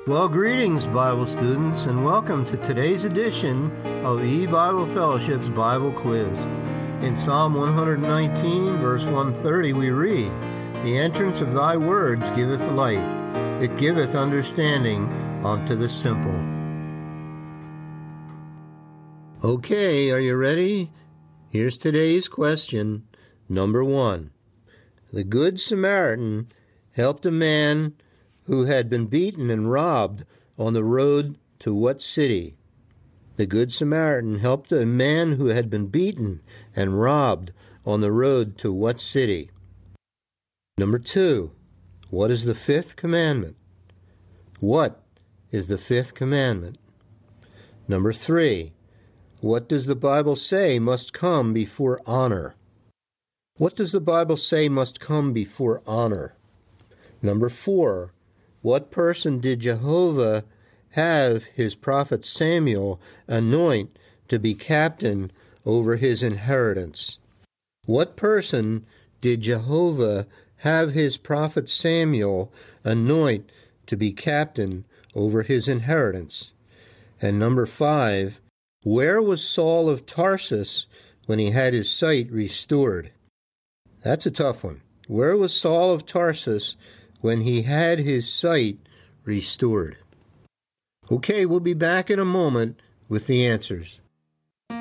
Well, greetings, Bible students, and welcome to today's edition of E-Bible Fellowship's Bible Quiz. In Psalm 119, verse 130, we read, "The entrance of thy words giveth light. It giveth understanding unto the simple." Okay, are you ready? Here's today's question. Number 1. The Good Samaritan helped a man who had been beaten and robbed on the road to what city? The Good Samaritan helped a man who had been beaten and robbed on the road to what city? Number 2. What is the fifth commandment? What is the fifth commandment? Number 3. What does the Bible say must come before honor? What does the Bible say must come before honor? Number 4. What person did Jehovah have his prophet Samuel anoint to be captain over his inheritance? What person did Jehovah have his prophet Samuel anoint to be captain over his inheritance? And number 5, where was Saul of Tarsus when he had his sight restored? That's a tough one. Where was Saul of Tarsus when he had his sight restored? Okay, we'll be back in a moment with the answers.